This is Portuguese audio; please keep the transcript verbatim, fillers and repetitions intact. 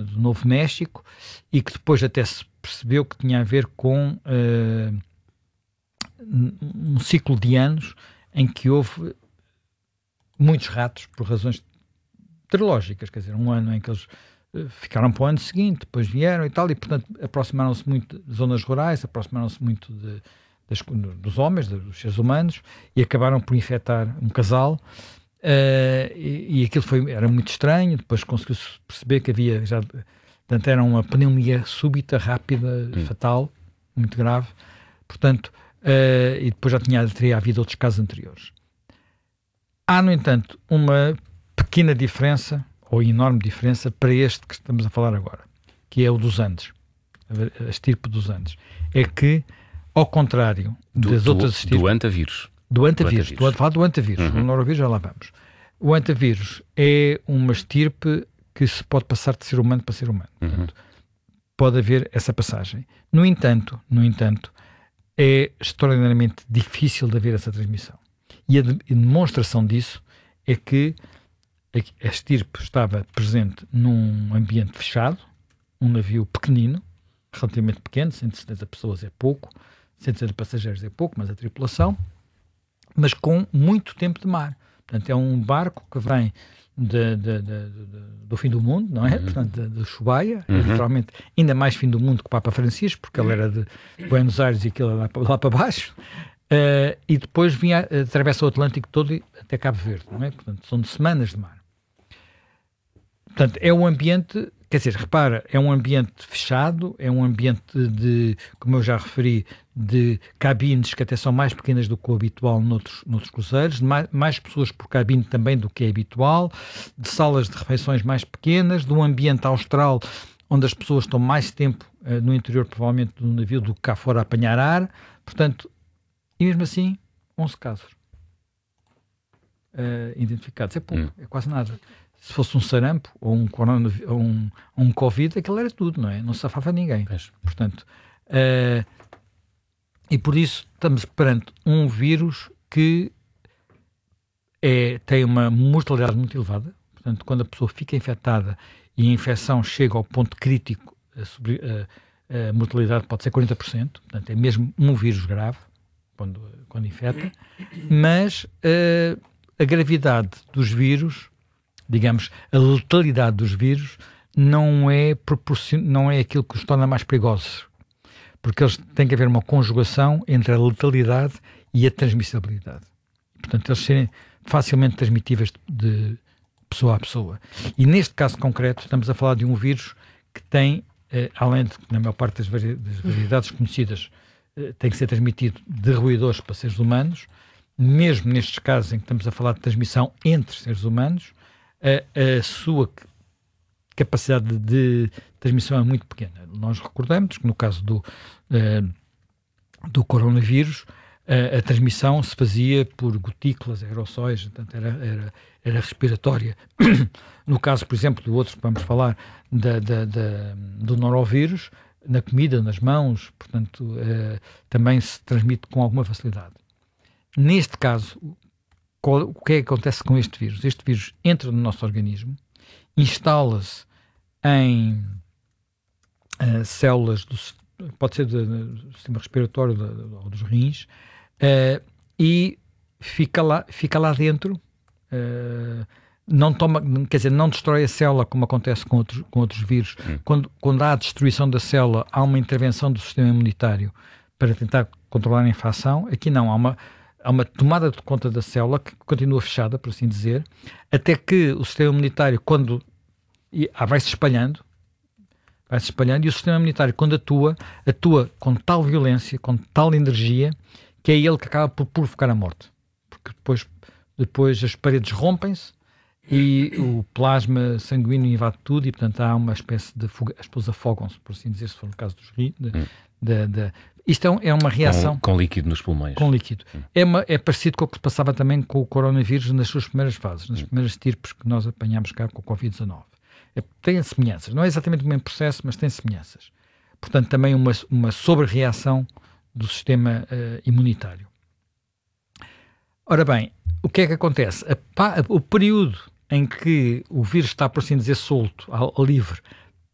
do Novo México, e que depois até se percebeu que tinha a ver com uh, um ciclo de anos em que houve muitos ratos, por razões meteorológicas, quer dizer, um ano em que eles uh, ficaram para o ano seguinte, depois vieram e tal, e portanto aproximaram-se muito de zonas rurais, aproximaram-se muito de, das, dos homens, dos seres humanos, e acabaram por infectar um casal. Uh, e, e aquilo foi, era muito estranho. Depois conseguiu-se perceber que havia já, portanto, era uma pneumonia súbita, rápida, hum. fatal, muito grave, portanto, uh, e depois já tinha, teria havido outros casos anteriores. Há, no entanto, uma pequena diferença, ou enorme diferença, para este que estamos a falar agora, que é o dos Andes, a estirpe dos Andes. É que, ao contrário do, das do, outras estirpes... Do antavírus. Do antivírus, estou a falar do antivírus, uhum. O norovírus já lá vamos. O antivírus é uma estirpe que se pode passar de ser humano para ser humano. Uhum. Portanto, pode haver essa passagem. No entanto, no entanto, é extraordinariamente difícil de haver essa transmissão. E a, de, a demonstração disso é que a estirpe estava presente num ambiente fechado, um navio pequenino, relativamente pequeno, cento e setenta pessoas é pouco, cento e setenta passageiros é pouco, mas a tripulação, mas com muito tempo de mar. Portanto, é um barco que vem de, de, de, de, do fim do mundo, não é? Uhum. Portanto, de Chubaia, uhum. literalmente ainda mais fim do mundo que o Papa Francisco, porque ele era de Buenos Aires e aquilo lá, lá para baixo, uh, e depois vinha, atravessa o Atlântico todo e até Cabo Verde, não é? Portanto, são de semanas de mar. Portanto, é um ambiente, quer dizer, repara, é um ambiente fechado, é um ambiente de, como eu já referi, de cabines que até são mais pequenas do que o habitual noutros, noutros cruzeiros, mais, mais pessoas por cabine também do que é habitual, de salas de refeições mais pequenas, de um ambiente austral onde as pessoas estão mais tempo uh, no interior, provavelmente, do navio do que cá fora a apanhar ar. Portanto, e mesmo assim, onze casos uh, identificados. É pouco, hum. é quase nada. Se fosse um sarampo ou um, corona, ou um, um Covid, aquilo era tudo, não é? Não se safava ninguém. É. Portanto, uh, e por isso estamos perante um vírus que é, tem uma mortalidade muito elevada. Portanto, quando a pessoa fica infectada e a infecção chega ao ponto crítico, a, sobre, a, a mortalidade pode ser quarenta por cento. Portanto, é mesmo um vírus grave quando, quando infecta. Mas uh, a gravidade dos vírus, digamos, a letalidade dos vírus não é, proporcion... não é aquilo que os torna mais perigosos, porque eles têm que haver uma conjugação entre a letalidade e a transmissibilidade. Portanto, eles serem facilmente transmitíveis de, de pessoa a pessoa. E neste caso concreto, estamos a falar de um vírus que tem, eh, além de, na maior parte das, vari... das variedades conhecidas, eh, tem que ser transmitido de roedores para seres humanos, mesmo nestes casos em que estamos a falar de transmissão entre seres humanos, A, a sua capacidade de, de transmissão é muito pequena. Nós recordamos que no caso do, uh, do coronavírus, uh, a transmissão se fazia por gotículas, aerossóis, portanto era, era, era respiratória. No caso, por exemplo, do outro que vamos falar, da, da, da, do norovírus, na comida, nas mãos, portanto, uh, também se transmite com alguma facilidade. Neste caso, o que é que acontece com este vírus? Este vírus entra no nosso organismo, instala-se em uh, células, do, pode ser do, do sistema respiratório do, ou dos rins, uh, e fica lá, fica lá dentro, uh, não toma, quer dizer, não destrói a célula como acontece com outros, com outros vírus. Hum. Quando, quando há a destruição da célula, há uma intervenção do sistema imunitário para tentar controlar a infecção. Aqui não, há uma Há uma tomada de conta da célula que continua fechada, por assim dizer, até que o sistema imunitário, quando vai-se espalhando, vai-se espalhando, e o sistema imunitário, quando atua, atua com tal violência, com tal energia, que é ele que acaba por provocar a morte. Porque depois, depois as paredes rompem-se e o plasma sanguíneo invade tudo, e portanto há uma espécie de fuga, as pessoas afogam-se, por assim dizer, se for no caso dos rins. Da, da, isto é uma reação... Com, com líquido nos pulmões. Com líquido. Hum. É, uma, é parecido com o que se passava também com o coronavírus nas suas primeiras fases, nas hum. primeiras estirpes que nós apanhámos cá com o covid dezanove. É, tem semelhanças. Não é exatamente o mesmo processo, mas tem semelhanças. Portanto, também uma, uma sobre-reação do sistema uh, imunitário. Ora bem, o que é que acontece? A, a, o período em que o vírus está, por assim dizer, solto, ao, ao livre,